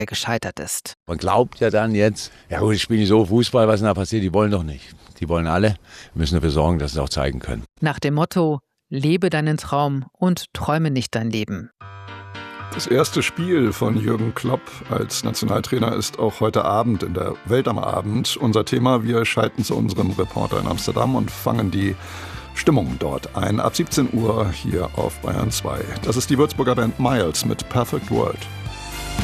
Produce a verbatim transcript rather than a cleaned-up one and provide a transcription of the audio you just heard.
gescheitert ist. Man glaubt ja dann jetzt, ja gut, ich spiele so Fußball, was denn da passiert? Die wollen doch nicht. Die wollen alle. Wir müssen dafür sorgen, dass sie es auch zeigen können. Nach dem Motto, lebe deinen Traum und träume nicht dein Leben. Das erste Spiel von Jürgen Klopp als Nationaltrainer ist auch heute Abend in der Welt am Abend unser Thema. Wir schalten zu unserem Reporter in Amsterdam und fangen die Stimmung dort ein. Ab siebzehn Uhr hier auf Bayern zwei. Das ist die Würzburger Band Miles mit Perfect World.